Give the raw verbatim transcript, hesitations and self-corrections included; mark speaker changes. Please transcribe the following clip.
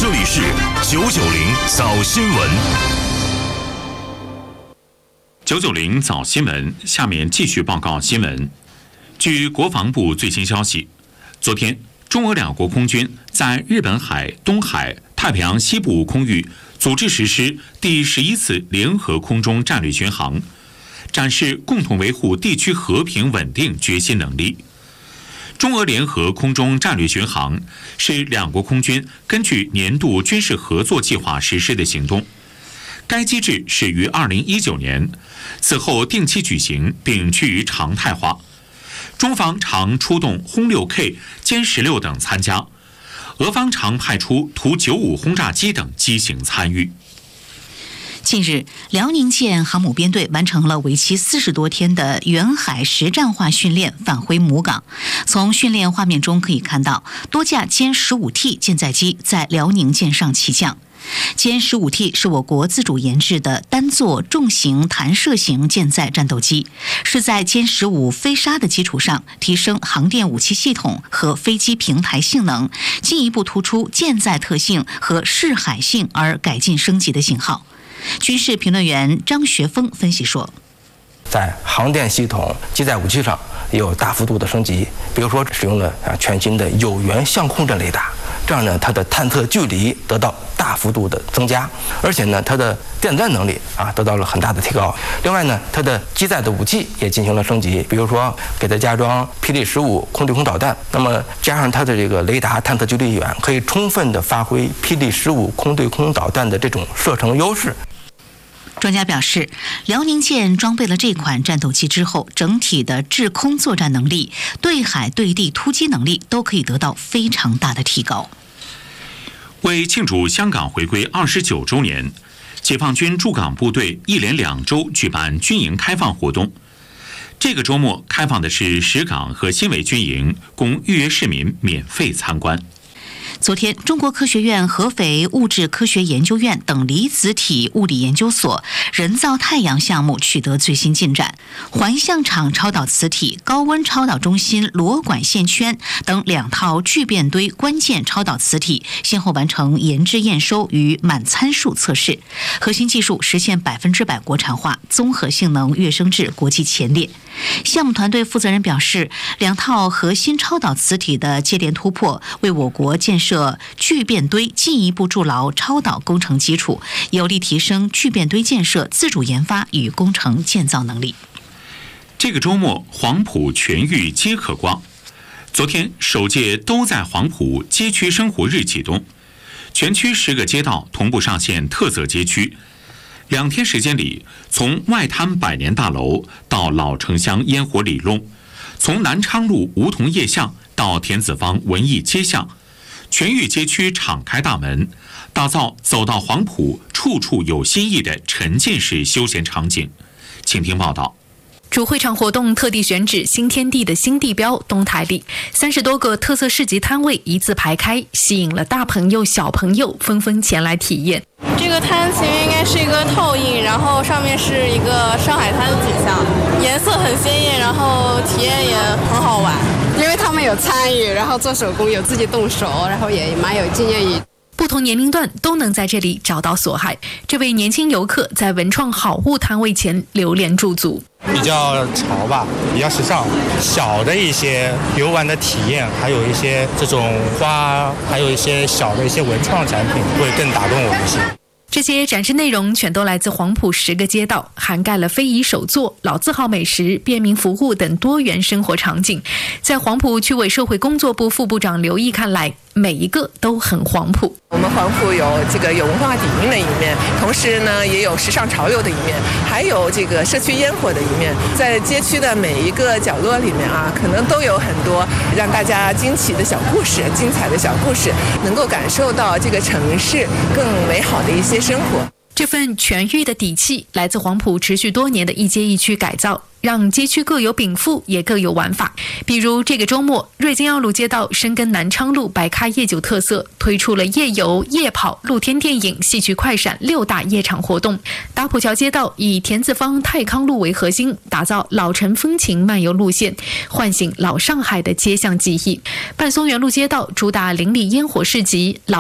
Speaker 1: 这里是九九零早新闻。
Speaker 2: 九九零早新闻，下面继续报告新闻。据国防部最新消息，昨天中俄两国空军在日本海、东海、太平洋西部空域组织实施第十一次联合空中战略巡航，展示共同维护地区和平稳定决心能力。中俄联合空中战略巡航是两国空军根据年度军事合作计划实施的行动。该机制始于二零一九年，此后定期举行并趋于常态化。中方常出动轰六 K、歼十六等参加，俄方常派出图九五轰炸机等机型参与。
Speaker 3: 近日，辽宁舰航母编队完成了为期四十多天的远海实战化训练，返回母港。从训练画面中可以看到，多架歼十五 T 舰载机在辽宁舰上起降。歼十五 T 是我国自主研制的单座重型弹射型舰载战斗机，是在歼十五飞鲨的基础上提升航电武器系统和飞机平台性能，进一步突出舰载特性和视海性而改进升级的型号。军事评论员张学峰分析说，
Speaker 4: 在航电系统、机载武器上也有大幅度的升级，比如说使用了啊全新的有源相控阵雷达，这样呢它的探测距离得到大幅度的增加，而且呢它的电子战能力啊得到了很大的提高。另外呢它的机载的武器也进行了升级，比如说给它加装霹雳十五空对空导弹，那么加上它的这个雷达探测距离远，可以充分的发挥霹雳十五空对空导弹的这种射程优势。
Speaker 3: 专家表示，辽宁舰装备了这款战斗机之后，整体的制空作战能力、对海对地突击能力都可以得到非常大的提高。
Speaker 2: 为庆祝香港回归二十九周年，解放军驻港部队一连两周举办军营开放活动。这个周末开放的是石岗和新围军营，供预约市民免费参观。
Speaker 3: 昨天，中国科学院合肥物质科学研究院等离子体物理研究所人造太阳项目取得最新进展，环象场超导磁体、高温超导中心螺管线圈等两套聚变堆关键超导磁体先后完成研制验收与满参数测试，核心技术实现百分之百国产化，综合性能跃升至国际前列。项目团队负责人表示，两套核心超导磁体的接连突破，为我国建设聚变堆进一步筑牢超导工程基础，有力提升聚变堆建设自主研发与工程建造能力。
Speaker 2: 这个周末，黄埔全域皆可逛。昨天，首届都在黄埔街区生活日启动，全区十个街道同步上线特色街区。两天时间里，从外滩百年大楼到老城乡烟火里弄，从南昌路梧桐叶巷到田子坊文艺街巷，全域街区敞开大门，打造走到黄埔处处有新意的沉浸式休闲场景。请听报道。
Speaker 5: 主会场活动特地选址新天地的新地标东台里，三十多个特色市集摊位一字排开，吸引了大朋友小朋友纷纷前来体验。
Speaker 6: 这个摊前面应该是一个透印，然后上面是一个上海滩的景象，颜色很鲜艳，然后体验也很好玩，
Speaker 7: 因为他们有参与，然后做手工，有自己动手，然后也蛮有纪念意义。
Speaker 5: 不同年龄段都能在这里找到所爱。这位年轻游客在文创好物摊位前流连驻足，
Speaker 8: 比较潮吧，比较时尚，小的一些游玩的体验，还有一些这种花，还有一些小的一些文创产品，会更打动我们心。
Speaker 5: 这些展示内容全都来自黄埔十个街道，涵盖了非遗手作、老字号美食、便民服务等多元生活场景。在黄埔区委社会工作部副部长刘毅看来，每一个都很黄埔。
Speaker 9: 我们黄埔有这个有文化底蕴的一面，同时呢也有时尚潮流的一面，还有这个社区烟火的一面。在街区的每一个角落里面啊，可能都有很多让大家惊奇的小故事、精彩的小故事，能够感受到这个城市更美好的一些生活。
Speaker 5: 这份全域的底气来自黄埔持续多年的一街一区改造，让街区各有禀赋，也各有玩法。比如这个周末，瑞金奥路街道深耕南昌路白咖夜酒特色，推出了夜游、夜跑、露天电影、戏曲快闪六大夜场活动。打浦桥街道以田子坊泰康路为核心，打造老城风情漫游路线，唤醒老上海的街巷记忆。半松园路街道主打邻里烟火市集，老